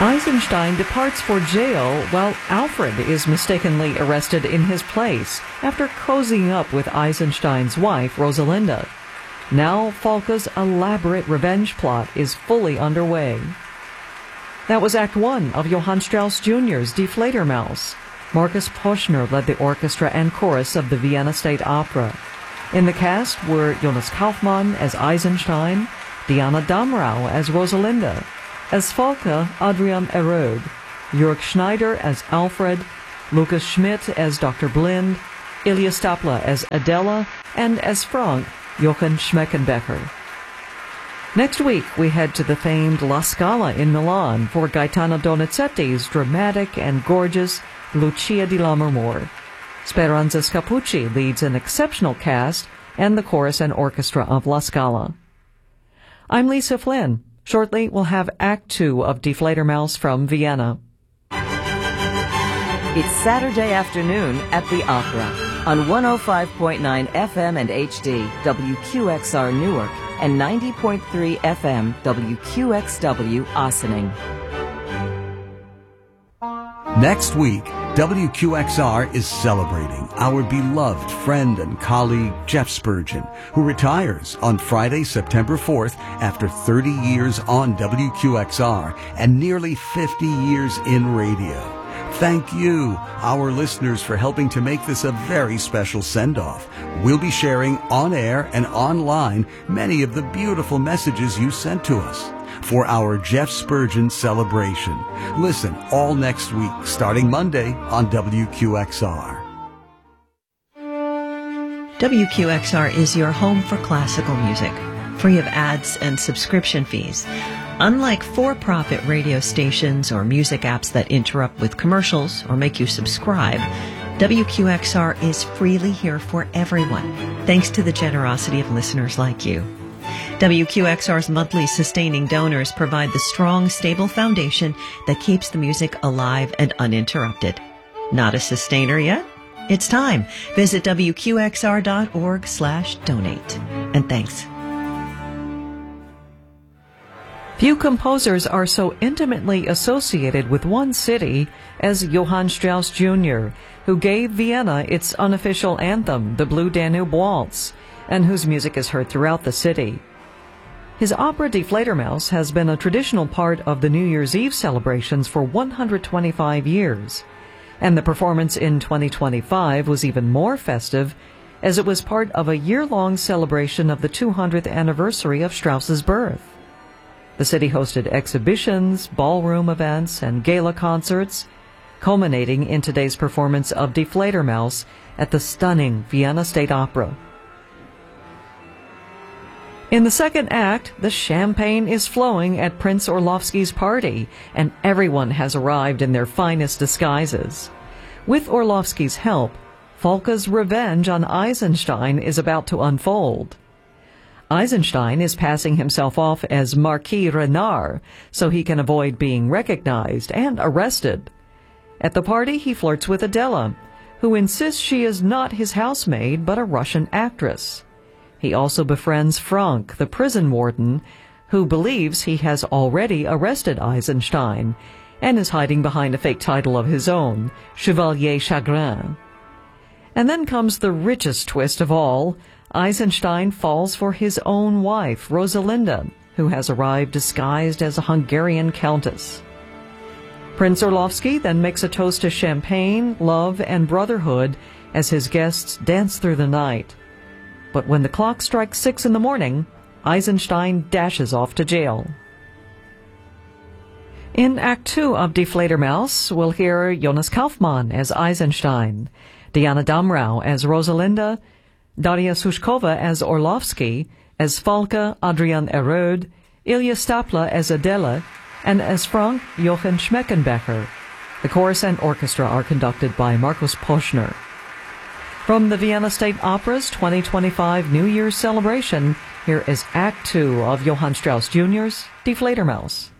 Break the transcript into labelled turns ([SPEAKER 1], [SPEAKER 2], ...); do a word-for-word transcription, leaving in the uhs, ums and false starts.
[SPEAKER 1] Eisenstein departs for jail while Alfred is mistakenly arrested in his place after cozying up with Eisenstein's wife, Rosalinda. Now Falke's elaborate revenge plot is fully underway. That was Act One of Johann Strauss Junior's Die Fledermaus. Markus Poschner led the orchestra and chorus of the Vienna State Opera. In the cast were Jonas Kaufmann as Eisenstein, Diana Damrau as Rosalinda, as Falke, Adrian Erode, Jörg Schneider as Alfred, Lukas Schmidt as Doctor Blind, Ilya Stapla as Adela, and as Frank, Johann Schmeckenbecker. Next week, we head to the famed La Scala in Milan for Gaetano Donizetti's dramatic and gorgeous Lucia di Lammermoor. Speranza Scapucci leads an exceptional cast and the chorus and orchestra of La Scala. I'm Lisa Flynn. Shortly, we'll have Act Two of Die Fledermaus from Vienna.
[SPEAKER 2] It's Saturday afternoon at the Opera on one oh five point nine F M and H D W Q X R Newark and ninety point three F M W Q X W Ossining.
[SPEAKER 3] Next week, W Q X R is celebrating our beloved friend and colleague Jeff Spurgeon, who retires on Friday, September fourth after thirty years on W Q X R and nearly fifty years in radio. Thank you, our listeners, for helping to make this a very special send-off. We'll be sharing on air and online many of the beautiful messages you sent to us for our Jeff Spurgeon celebration. Listen all next week, starting Monday on W Q X R.
[SPEAKER 4] W Q X R is your home for classical music, free of ads and subscription fees. Unlike for-profit radio stations or music apps that interrupt with commercials or make you subscribe, W Q X R is freely here for everyone, thanks to the generosity of listeners like you. W Q X R's monthly sustaining donors provide the strong, stable foundation that keeps the music alive and uninterrupted. Not a sustainer yet? It's time. Visit W Q X R dot org slash donate. And thanks.
[SPEAKER 1] Few composers are so intimately associated with one city as Johann Strauss Junior, who gave Vienna its unofficial anthem, the Blue Danube Waltz, and whose music is heard throughout the city. His opera Die Fledermaus has been a traditional part of the New Year's Eve celebrations for one hundred twenty-five years, and the performance in twenty twenty-five was even more festive as it was part of a year-long celebration of the two hundredth anniversary of Strauss's birth. The city hosted exhibitions, ballroom events, and gala concerts, culminating in today's performance of Die Fledermaus at the stunning Vienna State Opera. In the second act, the champagne is flowing at Prince Orlovsky's party, and everyone has arrived in their finest disguises. With Orlovsky's help, Falke's revenge on Eisenstein is about to unfold. Eisenstein is passing himself off as Marquis Renard so he can avoid being recognized and arrested. At the party, he flirts with Adela, who insists she is not his housemaid but a Russian actress. He also befriends Frank, the prison warden, who believes he has already arrested Eisenstein and is hiding behind a fake title of his own, Chevalier Chagrin. And then comes the richest twist of all. Eisenstein falls for his own wife, Rosalinda, who has arrived disguised as a Hungarian countess. Prince Orlovsky then makes a toast to champagne, love, and brotherhood as his guests dance through the night. But when the clock strikes six in the morning, Eisenstein dashes off to jail. In Act Two of Die Fledermaus, we'll hear Jonas Kaufmann as Eisenstein, Diana Damrau as Rosalinda, Daria Sushkova as Orlovsky, as Falke, Adrian Erode, Ilya Stapla as Adela, and as Frank, Johann Schmeckenbecker. The chorus and orchestra are conducted by Markus Poschner. From the Vienna State Opera's twenty twenty-five New Year's celebration, here is Act Two of Johann Strauss Junior's Die Fledermaus.